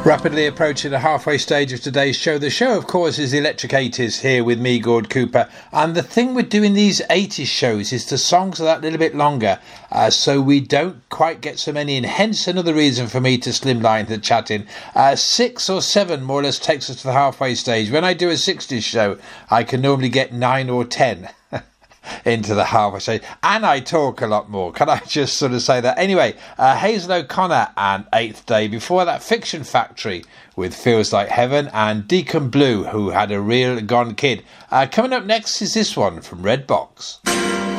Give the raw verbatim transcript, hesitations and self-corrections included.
Rapidly approaching the halfway stage of today's show. The show, of course, is Electric eighties here with me, Gord Cooper. And the thing with doing these eighties shows is the songs are that little bit longer, uh, so we don't quite get so many in. Hence another reason for me to slimline the chatting. Uh, six or seven more or less takes us to the halfway stage. When I do a sixties show, I can normally get nine or ten into the halfway stage, and I talk a lot more. Can I just sort of say that? Anyway, uh, Hazel O'Connor and Eighth Day. Before that, Fiction Factory with Feels Like Heaven, and Deacon Blue, who had a real gone kid. Uh, coming up next is this one from Red Box.